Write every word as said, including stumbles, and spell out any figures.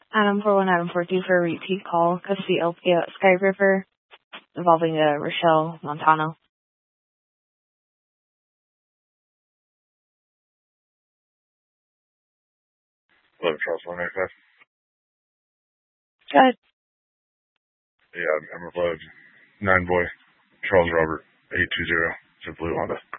Adam four one, Adam four two for a repeat call, custody L P at Sky River, involving uh, Rochelle Montano. eleven Charles one ninety-five. Good. Yeah, I'm Emerald nine boy, Charles Robert eight two zero, it's a blue Honda.